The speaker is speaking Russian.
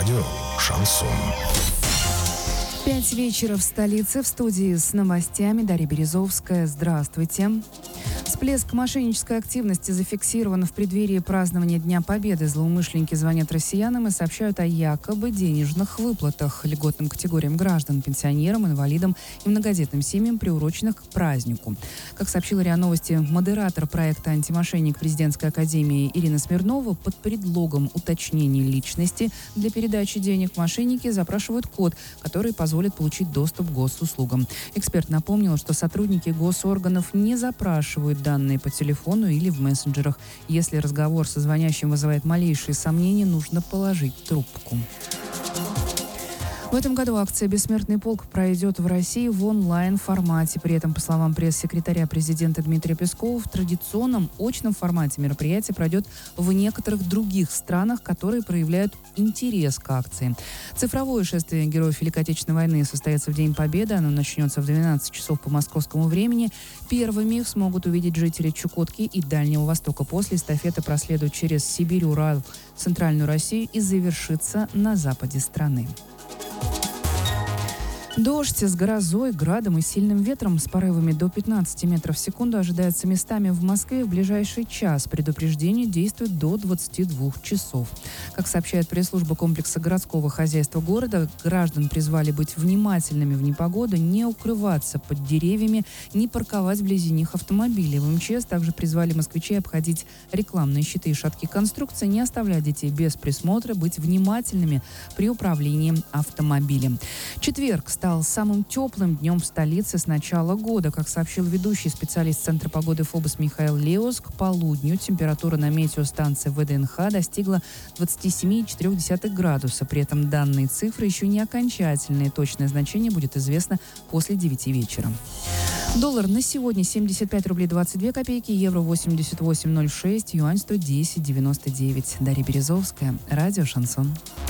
Радио «Шансон». 5 вечера в столице. В студии с новостями Дарья Березовская. Здравствуйте. Всплеск мошеннической активности зафиксирован в преддверии празднования Дня Победы. Злоумышленники звонят россиянам и сообщают о якобы денежных выплатах льготным категориям граждан, пенсионерам, инвалидам и многодетным семьям, приуроченных к празднику. Как сообщила РИА Новости, модератор проекта «Антимошенник» президентской академии Ирина Смирнова под предлогом уточнения личности для передачи денег мошенники запрашивают код, который позволит получить доступ к госуслугам. Эксперт напомнил, что сотрудники госорганов не запрашивают данные по телефону или в мессенджерах. Если разговор со звонящим вызывает малейшие сомнения, нужно положить трубку. В этом году акция «Бессмертный полк» пройдет в России в онлайн-формате. При этом, по словам пресс-секретаря президента Дмитрия Пескова, в традиционном очном формате мероприятие пройдет в некоторых других странах, которые проявляют интерес к акции. Цифровое шествие героев Великой Отечественной войны состоится в День Победы. Оно начнется в 12 часов по московскому времени. Первыми их смогут увидеть жители Чукотки и Дальнего Востока. После эстафета проследует через Сибирь, Урал, Центральную Россию и завершится на западе страны. Дождь с грозой, градом и сильным ветром с порывами до 15 метров в секунду ожидается местами в Москве в ближайший час. Предупреждение действует до 22 часов. Как сообщает пресс-служба комплекса городского хозяйства города, граждан призвали быть внимательными в непогоду, не укрываться под деревьями, не парковать вблизи них автомобили. В МЧС также призвали москвичей обходить рекламные щиты и шаткие конструкции, не оставлять детей без присмотра, быть внимательными при управлении автомобилем. Четверг стал самым теплым днем в столице с начала года. Как сообщил ведущий специалист Центра погоды ФОБОС Михаил Леус, к полудню температура на метеостанции ВДНХ достигла 27,4 градуса. При этом данные цифры еще не окончательные. Точное значение будет известно после 9 вечера. Доллар на сегодня 75 рублей 22 копейки, евро 88,06, юань 110,99. Дарья Березовская, радио «Шансон».